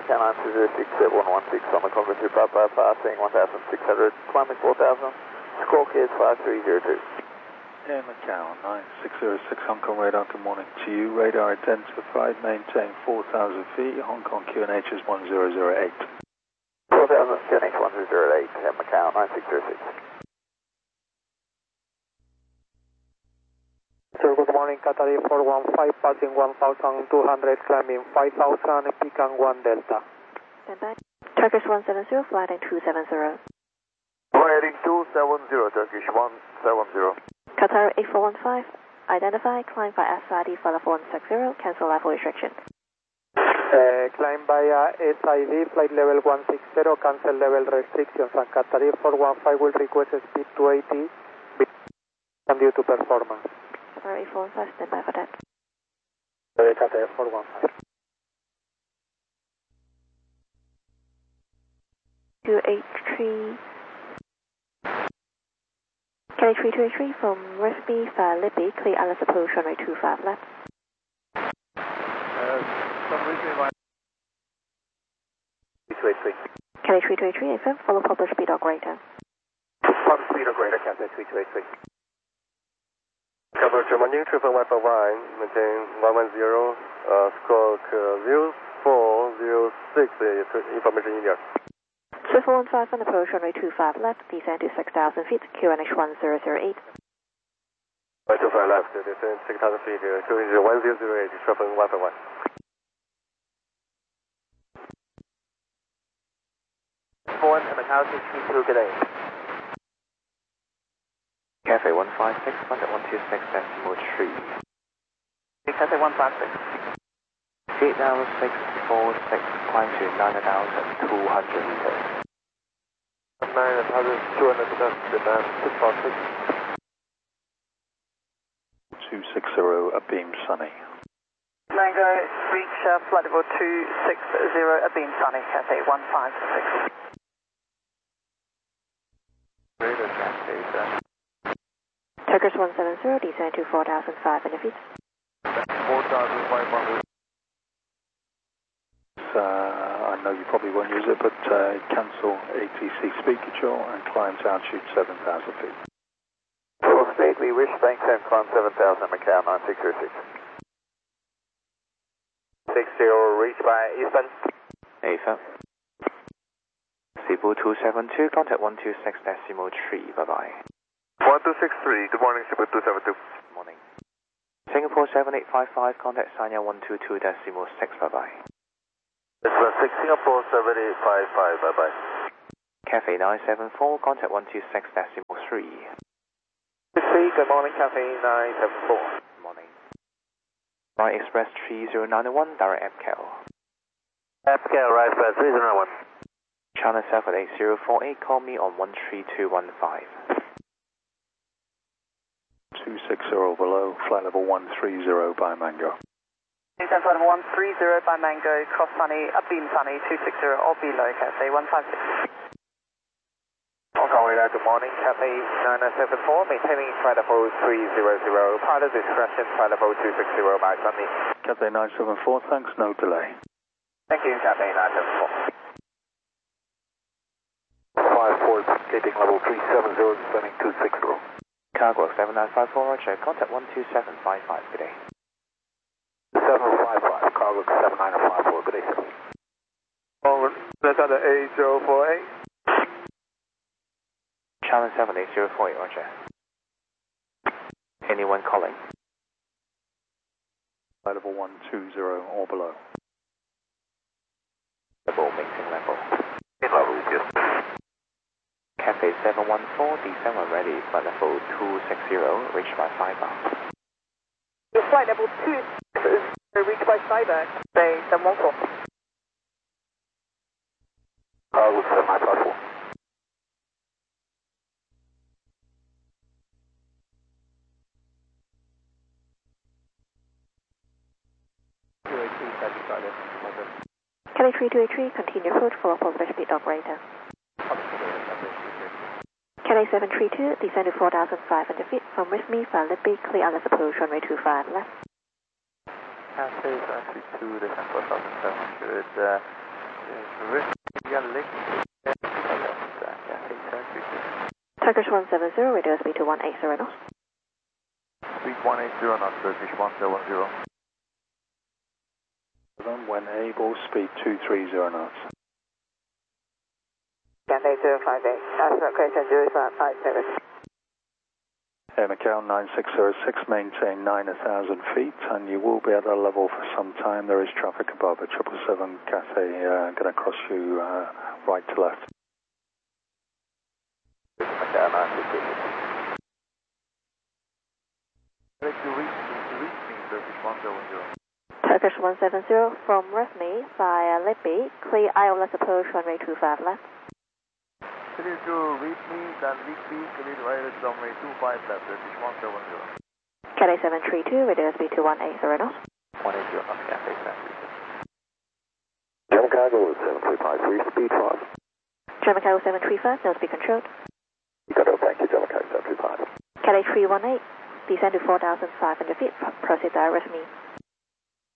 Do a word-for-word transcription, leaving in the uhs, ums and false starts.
Macau nine two zero six seven one one six on the Congo two Papa passing one thousand six hundred, climbing four thousand, squawk is five three zero two. Air Macau nine six zero six Hong Kong radar, good morning to you. Radar identified, maintain four thousand feet, Hong Kong Q N H is one zero zero eight. four thousand Q N H one zero zero eight, Air Macau nine six zero six. Sir, good morning, Qatar four one five, passing one thousand two hundred, climbing five thousand, Pecan one Delta. Stand by. Turkish one seven zero, flight two seven zero. Heading two seven zero, Turkish one seven zero. Qatar eight four one five, identify, climb by S I D for level one six zero, cancel level restriction. Uh, climb via S I D, flight level one six zero, cancel level restrictions, and Qatar four one five will request speed two eighty due to performance. Qatar eight four one five, stand by for that. Qatar four one five. two eight three, Kelly three two eight three from Recipe for Libby, clear Alice approach runway two five left. two eight three. Kelly three two eight three, A F M, follow publish speed or greater. Publish speed or greater, Cathay three two eight three. Cover Germany, triple Alpha one, maintain one one zero, uh, squawk uh, zero four zero six, uh, information in there. Swift one five on approach runway two five left, descend to six thousand feet, Q N H one zero zero eight. Right two five left, descend six thousand feet, uh, Q N H one zero zero eight, triple Alpha one. Four and Macau six three two, good day. Cathay one five six, contact one two six decimal three. Cathay one five six. Gate down six four six, climb to nine thousand two hundred meters. nine thousand two hundred meters, demand six four six. two six zero, Abeam Sunny. Mango, reach uh, flight level two six zero, Abeam Sunny, Cathay one five six. Radar Cathay, sir. Turkish one seven zero, descend to four thousand five hundred feet. four thousand five hundred. Uh, I know you probably won't use it, but uh, cancel A T C speed control and climb to altitude seven thousand feet. Full speed, we wish, thanks, and climb seven thousand, Macau nine six zero six. six zero, reach by Eastern. Eastern. Cebu two seven two, contact one two six decimal three, bye-bye. one two six three, good morning, Cebu two seven two. Good morning. Singapore seven eight five five, contact Sanya one two two decimal six, bye-bye. This was six Singapore seven eight five five, bye-bye. Cathay nine seven four, contact one two six decimal three. Good morning, Cathay nine seven four. Good morning. Flight Express three zero nine one, direct A P C A L. A P C A L, right, Express three zero nine one. China seven eight zero four eight, call me on one three two one five. two six zero below, flight level one three zero by Mango. Descend flight level one three zero by Mango, cross Sunny, Abeam Sunny, two six zero or below, Cathay one five six. Hong Kong radar, good morning, Cathay nine seven four, maintaining flight level three zero zero, pilot discretion, flight level two six zero by Sunny. Cathay nine seven four, thanks, no delay. Thank you, Cathay nine seven four. five four, gating level three seven zero, descending two six zero. Cargo seven nine five four, Roger, contact one two seven five five, good day. seven five five, cargo seven nine five four, good day, sir. Over, that's on the eight zero four eight. Channel seven eight zero four eight, Roger. Anyone calling? Flight level one two zero or below. Level, mixing level. In level, yes. Cathay seven one four, D seven ready, flight level two six zero, reached by Cyber. Your flight level two is reached by Cyber, say seven one four. Cargo seven nine five four. Kelly three two eight three, continue approach for publish speed operator. Kelly seven three two, descend to four thousand five hundred feet, from with me, Philippi, clear Alice approach runway two five left. Cathay seven three two, descend four thousand seven hundred, uh, Turkish one seven zero, radio speed to one eight zero knots. Speed one eight zero knots, Turkish one seven zero. When able, speed two three zero knots. Cathay zero five eight, that's location zero five seven. Air Macau nine six zero six, maintain nine thousand feet, and you will be at that level for some time. There is traffic above at triple seven Cathay, uh, going to cross you uh, right to left. Macau nine six zero six. To reach me, to reach me, Turkish one seven zero. Turkish one seven zero from Resmi via Libby, clear I O L S approach runway two five left. Clear to reach me, then Libby, clear to I O L S runway two five left, Turkish one seven zero. Cathay seven three two, radio speed to one eight zero knots. one eight zero knots, Cathay seven three two. German Cargo seven three five three, speed five. German Cargo seven three five, no speed controlled. You got it, thank you, German Cargo seven three five. Cathay three one eight, descend to four thousand five hundred feet, proceed direct Resmi.